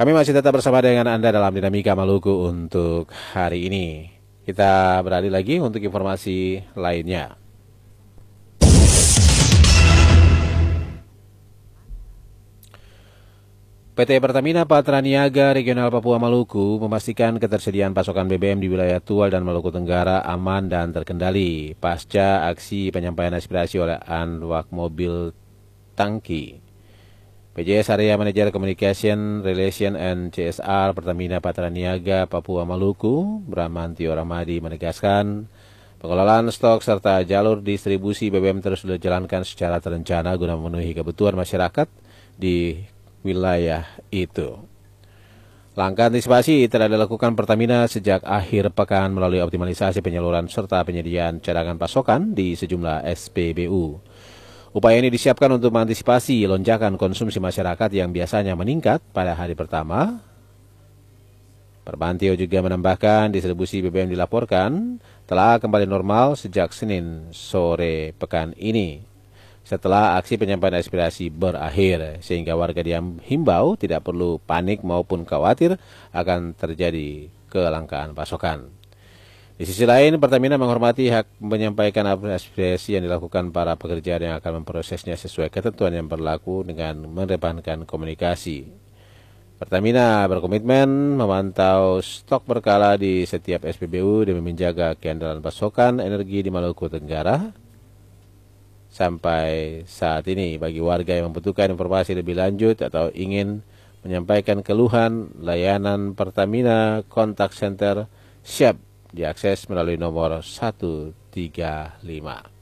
Kami masih tetap bersama dengan Anda dalam Dinamika Maluku untuk hari ini. Kita beralih lagi untuk informasi lainnya. PT Pertamina Patraniaga Regional Papua Maluku memastikan ketersediaan pasokan BBM di wilayah Tual dan Maluku Tenggara aman dan terkendali pasca aksi penyampaian aspirasi oleh Anwak Mobil Tangki. PJS Area Manager Communication, Relation and CSR Pertamina Patraniaga Papua Maluku, Bramantio Ramadi menegaskan, pengelolaan stok serta jalur distribusi BBM terus dijalankan secara terencana guna memenuhi kebutuhan masyarakat di wilayah itu. Langkah antisipasi telah dilakukan Pertamina sejak akhir pekan melalui optimalisasi penyaluran serta penyediaan cadangan pasokan di sejumlah SPBU. Upaya ini disiapkan untuk mengantisipasi lonjakan konsumsi masyarakat yang biasanya meningkat pada hari pertama. Permantio juga menambahkan distribusi BBM dilaporkan telah kembali normal sejak Senin sore pekan ini, setelah aksi penyampaian aspirasi berakhir, sehingga warga dihimbau tidak perlu panik maupun khawatir akan terjadi kelangkaan pasokan. Di sisi lain, Pertamina menghormati hak menyampaikan aspirasi yang dilakukan para pekerja yang akan memprosesnya sesuai ketentuan yang berlaku dengan mengedepankan komunikasi. Pertamina berkomitmen memantau stok berkala di setiap SPBU demi menjaga keandalan pasokan energi di Maluku Tenggara. Sampai saat ini, bagi warga yang membutuhkan informasi lebih lanjut atau ingin menyampaikan keluhan, layanan Pertamina Contact Center siap diakses melalui nomor 135.